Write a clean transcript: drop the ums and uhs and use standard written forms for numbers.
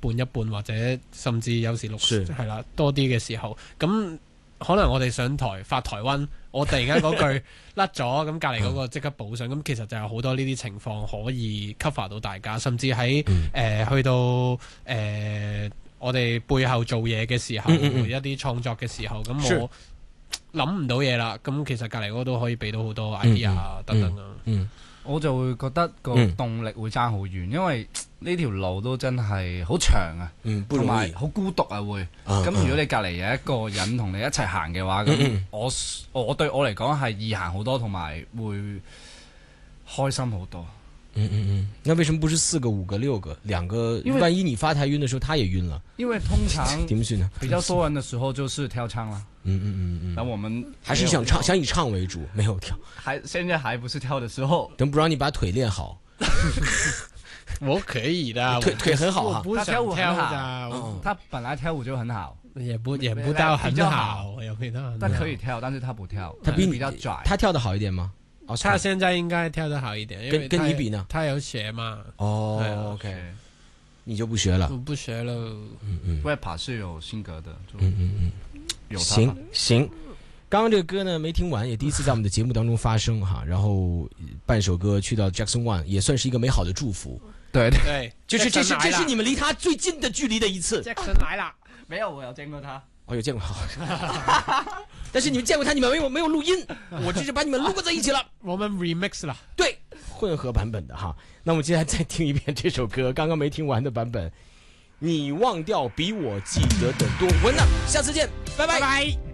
半一半，或者甚至有時係啦多啲嘅時候，咁可能我哋上台發台灣，我突然間嗰句甩咗，咁隔離嗰個即刻補上，咁其實就有好多呢啲情況可以 cover 到大家，甚至喺去到我哋背後做嘢嘅時候，一啲創作嘅時候，咁我諗唔到嘢啦，咁其實隔離嗰個都可以俾到好多 idea 等等啊。 我就會覺得個動力會爭好遠，因為呢條路都真係好長啊，同埋好孤獨啊會。咁如果你隔離有一個人同你一齊行嘅話，咁我對我嚟講係易行好多，同埋會開心好多。 那為什麼不是4個、5個、6個2個？萬一你發台暈的時候，他也暈了。 因為通常比較多人的時候就是跳唱啦。那我們還是想以唱為主，沒有跳。 現在還不是跳的時候。 等不讓你把腿練好。 我可以的， 腿很好啊。 他跳舞很好，他本來跳舞就很好， 也不到很好， 但可以跳，但是他不跳， 他比較拽。 他跳得好一點嗎？ 他現在應該跳得好一點，因為跟你比呢？ 他有學嘛。 OK，你就不學了？ 我不學了。 rapper 是有性格的。 行。剛剛這個歌呢沒聽完，也第一次在我們的節目當中發生哈。然後半首歌去到 Jackson Wang，也算是一個美好的祝福。 對， 這是你們離他最近的距離的一次。 Jackson 來了， 沒有，我有見過他。 有見過他。但是你們見過他，你們沒有錄音，我只是把你們錄過在一起了。 我們 remix 了， 對，混合版本的哈。那我們接下來再聽一遍這首歌，剛剛沒聽完的版本。你忘掉比我記得的多。文娜，下次見，拜拜。